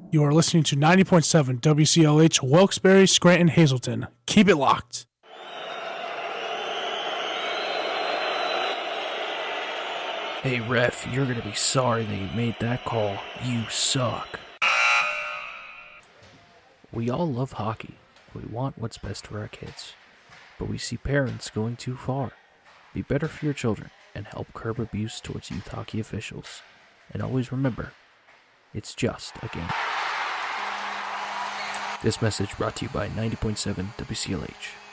You are listening to 90.7 WCLH, Wilkes-Barre, Scranton, Hazleton. Keep it locked. Hey ref, you're gonna be sorry that you made that call. You suck. We all love hockey. We want what's best for our kids. But we see parents going too far. Be better for your children and help curb abuse towards youth hockey officials. And always remember, it's just a game. This message brought to you by 90.7 WCLH.